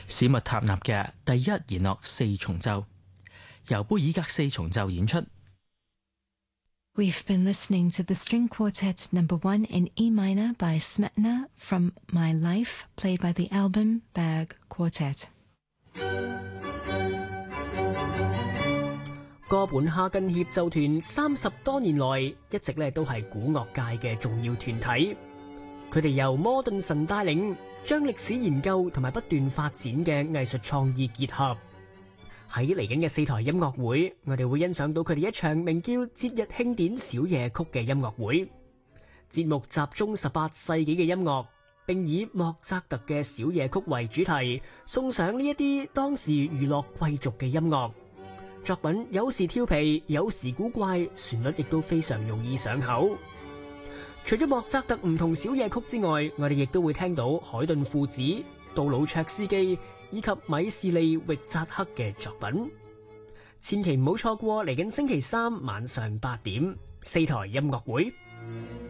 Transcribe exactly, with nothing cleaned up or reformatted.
史密塔納嘅第一弦樂四重奏，由貝爾格四重奏演出。 We've been listening to the String Quartet Number One in E minor by Smetana from My Life, played by the Alban Berg Quartet. 哥本哈根協奏團三十多年來一直咧都係古樂界嘅重要團體，佢哋由摩頓神帶領，將歷史研究同埋不斷發展嘅藝術創意結合。喺嚟緊嘅四台音樂會，我哋會欣賞到佢哋一場名叫《節日慶典小夜曲》嘅音樂會。節目集中十八世紀嘅音樂，並以莫扎特嘅小夜曲為主題，送上呢一啲當時娛樂貴族嘅音樂作品，有時調皮，有時古怪，旋律亦都非常容易上口。除咗莫扎特唔同小夜曲之外，我哋亦都會聽到海頓父子、杜魯卓斯基以及米士利域扎克嘅作品。千祈唔好錯過嚟緊星期三晚上八點四台音樂會。